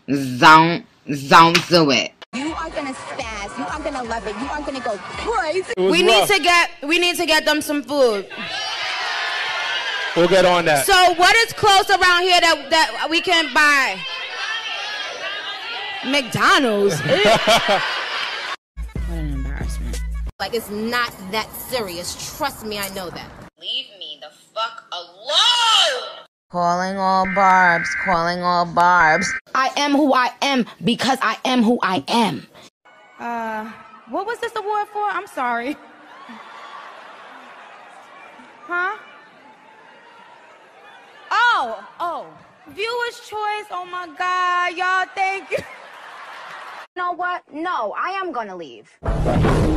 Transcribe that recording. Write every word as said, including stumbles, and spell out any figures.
Don't, don't do it. You are gonna spaz. You are gonna love it. You are gonna go crazy. We rough. need to get, we need to get them some food. We'll get on that. So what is close around here that that we can buy? McDonald's. What an embarrassment. Like, it's not that serious. Trust me, I know that. Leave me the fuck alone! Calling all barbs, calling all barbs. I am who I am because I am who I am. Uh, what was this award for? I'm sorry. Huh? Oh, oh. Viewer's choice. Oh my God, y'all, thank you. You know what? No, I am gonna leave.